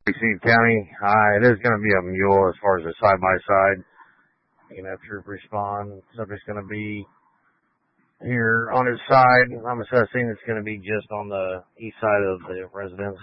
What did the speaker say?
Steve County, it is going to be a mule as far as a side-by-side. EMF troop respond. Subject's going to be here on his side. I'm assessing it's going to be just on the east side of the residence.